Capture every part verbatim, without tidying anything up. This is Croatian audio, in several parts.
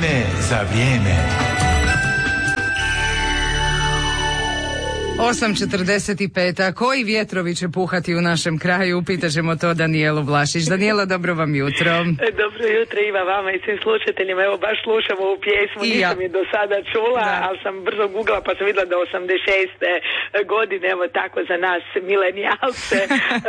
Vrijeme za vrijeme. osam četrdeset pet. A koji vjetrovi će puhati u našem kraju? Pitat ćemo to Danijelu Vlašić. Danijela, dobro vam jutro. Dobro jutro Iva, vama i svim slušateljima. Evo, baš slušam ovu pjesmu, I nisam ja. je do sada čula, Da. ali sam brzo googlala pa sam vidjela da osamdeset šeste godine, evo tako za nas milenijalce,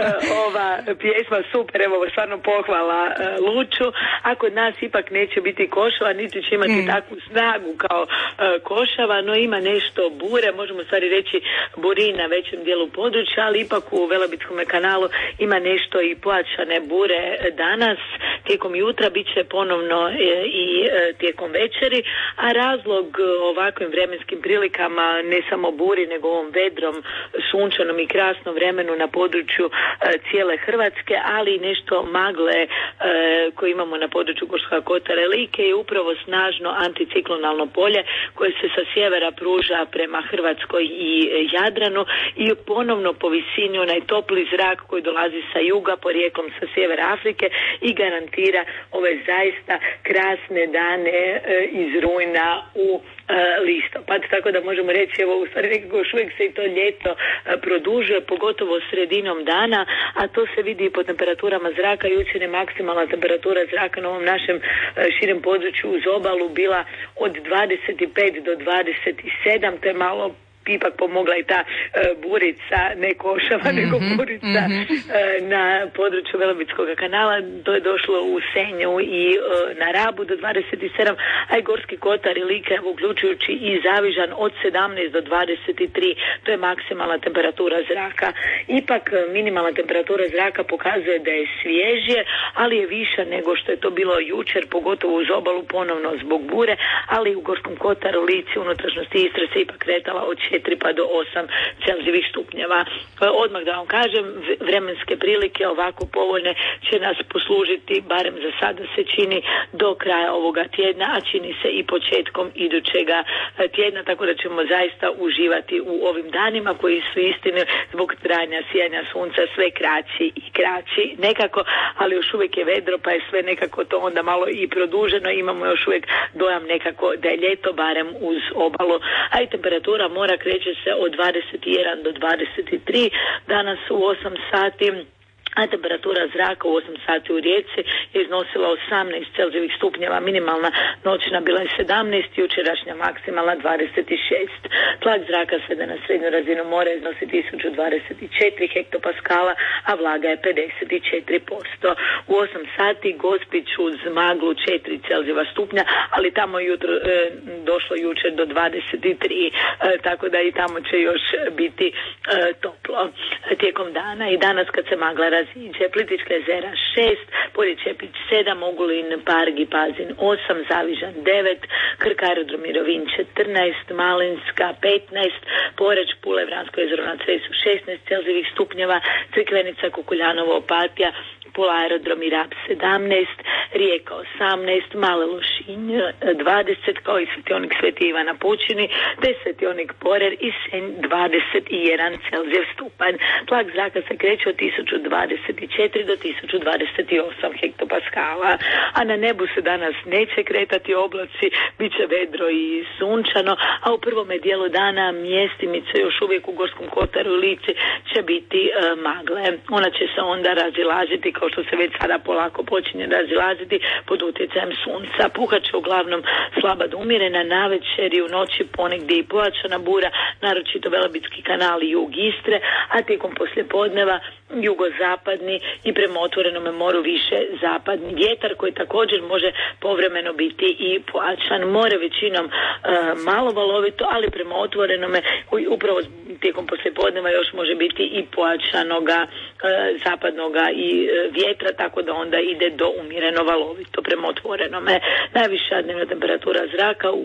ova pjesma super, evo stvarno pohvala Luču, a kod nas ipak neće biti košava, niti će imati mm. takvu snagu kao košava, no ima nešto bure, možemo stvari reći buri na većem dijelu područja, ali ipak u Velebitskom kanalu ima nešto i pojačane bure danas. Tijekom jutra bit će ponovno i tijekom večeri, a razlog ovakvim vremenskim prilikama, ne samo buri, nego ovom vedrom, sunčanom i krasnom vremenu na području cijele Hrvatske, ali i nešto magle koje imamo na području Gorskoga kotara i Like, je upravo snažno anticiklonalno polje koje se sa sjevera pruža prema Hrvatskoj i Jadranu i ponovno po visini onaj topli zrak koji dolazi sa juga porijeklom sa sjevera Afrike i garantira ove zaista krasne dane e, iz rujna u e, listopad. Tako da možemo reći, evo u stvari nekako još uvijek se i to ljeto e, produžuje, pogotovo sredinom dana, a to se vidi i po temperaturama zraka. Jučer je maksimalna temperatura zraka na ovom našem e, širem području uz obalu bila od dvadeset pet do dvadeset sedam, to je malo ipak pomogla i ta e, burica, ne košava, mm-hmm, nego burica mm-hmm. e, na području Velebitskog kanala. To je došlo u Senju i e, na Rabu do dvadeset sedam, a i Gorski kotar i Lika, uključujući i Zavižan, od sedamnaest do dvadeset tri. To je maksimalna temperatura zraka. Ipak minimalna temperatura zraka pokazuje da je svježije, ali je viša nego što je to bilo jučer, pogotovo uz obalu ponovno zbog bure, ali u Gorskom kotaru, Lici, unutrašnjosti Istre se ipak kretala od četiri pa do osam celzijevih stupnjeva. Odmah da vam kažem, vremenske prilike ovako povoljne će nas poslužiti, barem za sada se čini, do kraja ovoga tjedna, a čini se i početkom idućega tjedna, tako da ćemo zaista uživati u ovim danima koji su istine zbog trajanja sijanja sunca sve kraći i kraći nekako, ali još uvijek je vedro pa je sve nekako to onda malo i produženo, imamo još uvijek dojam nekako da je ljeto barem uz obalu, a i temperatura mora kreće se od dvadeset jedan do dvadeset tri, danas u osam sati, a temperatura zraka u osam sati u Rijeci je iznosila osamnaest celzijevih stupnjeva, minimalna noćna bila je sedamnaest, jučerašnja maksimalna dvadeset šest. Tlak zraka svede na srednju razinu mora iznosi tisuću dvadeset četiri hektopaskala, a vlaga je pedeset četiri posto. U osam sati Gospić uz maglu četiri celzijeva stupnja, ali tamo jutro e, došlo jučer do dvadeset tri, e, tako da i tamo će još biti e, toplo tijekom dana. I danas kad se magla raziđe, Plitvička jezera šest, Polje Čepić sedam, Ogulin, Parg i Pazin osam, Zavižan devet, Krk, aerodrom i Rovinj četrnaest, Malinska petnaest, Poreć, Pula, Vransko jezero na Cresu šesnaest celzijevih stupnjeva, Crikvenica, Kukuljanovo, Opatija, Pula, aerodrom i Rab sedamnaest, Rijeka osamnaest, Male Lošinj dvadeset, kao i Svetionik Sveti Ivan na Pučini, te Svetionik Porer i Senj dvadeset jedan celzijev stupanj. Tlak zraka se kreće od tisuću dvadeset četiri do tisuću dvadeset osam hektopaskala, a na nebu se danas neće kretati oblaci, bit će vedro i sunčano, a u prvome dijelu dana mjestimice još uvijek u Gorskom kotaru i Lici će biti e, magle. Ona će se onda razilaziti, kao što se već sada polako počinje razilaziti, pod utjecajem sunca. Puhat će uglavnom slaba do umjerena, navečer i u noći ponegdje i pojačana bura, naročito Velebitski kanal i jug Istre, a tijekom poslijepodneva jugozapadni i prema otvorenome moru više zapadni vjetar koji također može povremeno biti i pojačan. More većinom e, malo valovito, ali prema otvorenome upravo tijekom poslijepodneva još može biti i pojačanoga e, zapadnoga i e, vjetra, tako da onda ide do umjereno valovito prema otvorenome. Najviša dnevna temperatura zraka u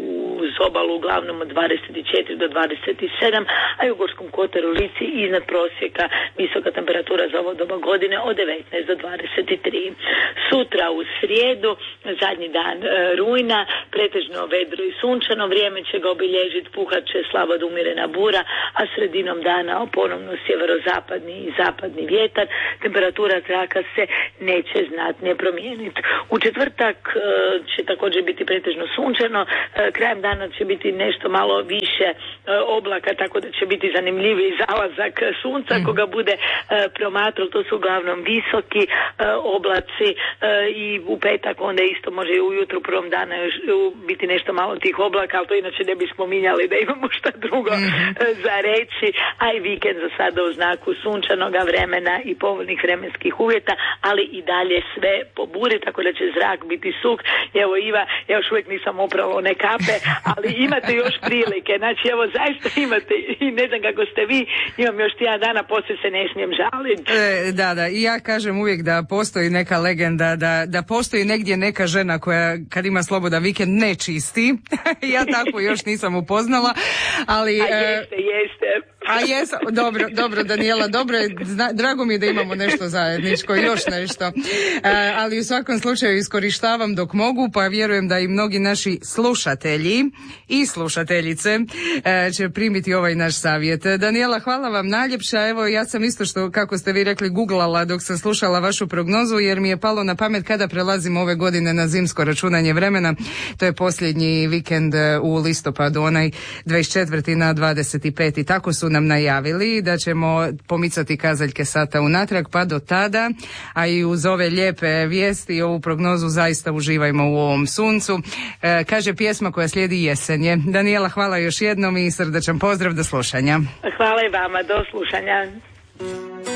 uz obalu uglavnom od dvadeset četiri do dvadeset sedam, a u Gorskom kotaru Lici iznad prosjeka visoka temperatura za ovo doba godine od devetnaest do dvadeset tri. Sutra u srijedu, zadnji dan e, rujna, pretežno vedro i sunčano, vrijeme će ga obilježiti, puhat će slabo do umjerena bura, a sredinom dana ponovno sjeverozapadni i zapadni vjetar, temperatura zraka se neće znatnije promijeniti. U četvrtak e, će također biti pretežno sunčano, e, krajem dana će biti nešto malo više e, oblaka, tako da će biti zanimljiviji zalazak sunca, mm. koga bude e, promatrao, to su uglavnom visoki e, oblaci e, i u petak onda isto može i ujutru prvom dana još biti nešto malo tih oblaka, ali to inače ne bi spominjali da imamo šta drugo mm-hmm. za reći, a i vikend za sada u znaku sunčanoga vremena i povoljnih vremenskih uvjeta, ali i dalje sve poburi, tako da će zrak biti suh. Evo Iva, ja još uvijek nisam oprala one kape, ali imate još prilike, znači evo zaista imate, i ne znam kako ste vi, imam još tjedan dana, poslije se ne smijem žaliti. E, da, da, i ja kažem uvijek da postoji neka legenda, da, da postoji negdje neka žena koja kad ima slobodan vikend ne čisti. Ja tako još nisam upoznala, ali... A jeste, jeste. A jes, dobro, dobro Danijela, dobro je, zna, drago mi je da imamo nešto zajedničko, još nešto. E, ali u svakom slučaju iskorištavam dok mogu, pa vjerujem da i mnogi naši slušatelji i slušateljice e, će primiti ovaj naš savjet. Danijela, hvala vam najljepša. Evo, ja sam isto što, kako ste vi rekli, googlala dok sam slušala vašu prognozu, jer mi je palo na pamet kada prelazimo ove godine na zimsko računanje vremena. To je posljednji vikend u listopadu, onaj dvadeset četvrti na dvadeset peti. Tako su nam najavili da ćemo pomicati kazaljke sata unatrag, pa do tada, a i uz ove lijepe vijesti i ovu prognozu zaista uživajmo u ovom suncu. E, kaže pjesma koja slijedi Jesenje. Danijela, hvala još jednom i srdačan pozdrav, do slušanja. Hvala i vama, do slušanja.